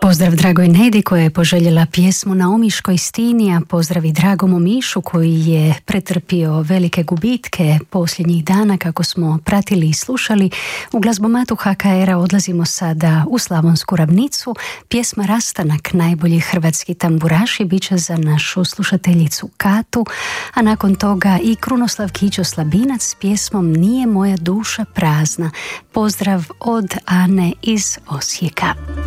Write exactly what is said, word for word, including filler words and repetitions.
Pozdrav dragoj Nedi koja je poželjela pjesmu na omiškoj stini, a pozdrav i dragom Mišu koji je pretrpio velike gubitke posljednjih dana kako smo pratili i slušali. U glazbomatu ha ka era odlazimo sada u Slavonsku Ravnicu. Pjesma Rastanak, najbolji hrvatski tamburaši, bit će za našu slušateljicu Katu, a nakon toga i Krunoslav Kićo Slabinac s pjesmom Nije moja duša prazna. Pozdrav od Ane iz Osijeka.